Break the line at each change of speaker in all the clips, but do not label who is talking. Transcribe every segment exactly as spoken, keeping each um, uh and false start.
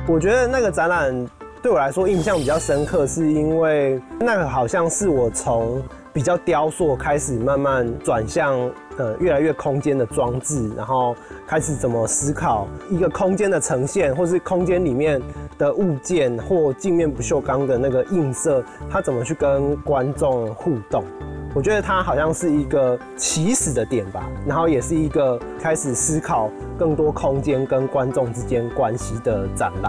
我觉得那个展览对我来说印象比较深刻，是因为那个好像是我从比较雕塑开始慢慢转向呃越来越空间的装置，然后开始怎么思考一个空间的呈现，或是空间里面的物件或镜面不锈钢的那个映射，它怎么去跟观众互动。我觉得它好像是一个起始的点吧，然后也是一个开始思考更多空间跟观众之间关系的展览。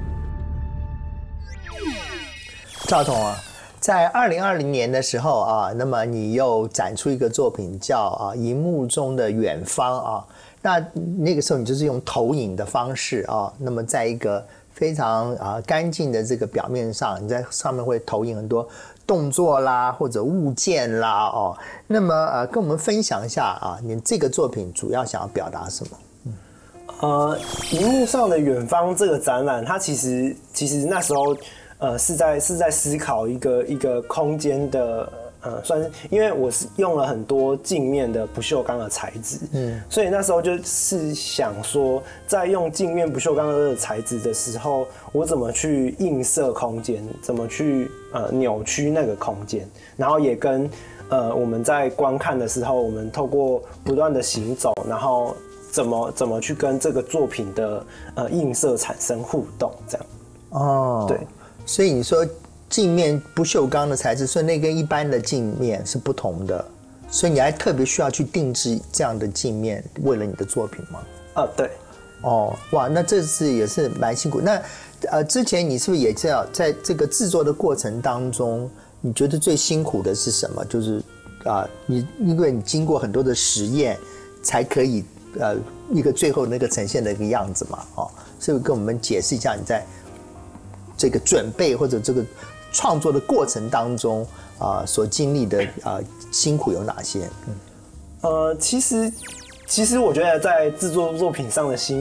赵彤啊，在二零二零年的时候啊，那么你又展出一个作品叫啊《荧幕中的远方》啊，那那个时候你就是用投影的方式啊，那么在一个非常啊干净的这个表面上，你在上面会投影很多动作啦或者物件啦哦，那么呃跟我们分享一下啊，你这个作品主要想要表达什么？
呃，荧幕上的远方这个展览，它其实其实那时候呃是在是在思考一个一个空间的呃，算是因为我是用了很多镜面的不锈钢的材质，嗯，所以那时候就是想说，在用镜面不锈钢的材质的时候，我怎么去映射空间，怎么去呃扭曲那个空间，然后也跟呃我们在观看的时候，我们透过不断的行走，然后怎么怎么去跟这个作品的呃映射产生互动，这样。
哦，
对，
所以你说镜面不锈钢的材质，所以那跟一般的镜面是不同的，所以你还特别需要去定制这样的镜面，为了你的作品吗？
啊，对。
哦，哇，那这次也是蛮辛苦。那呃，之前你是不是也知道，在这个制作的过程当中，你觉得最辛苦的是什么？就是啊、呃，你因为你经过很多的实验，才可以呃一个最后那个呈现的一个样子嘛，哦，所以跟我们解释一下你在这个准备或者这个创作的过程当中啊、呃、所经历的啊、呃、辛苦有哪些？嗯，
呃，其实其实我觉得在制作作品上的辛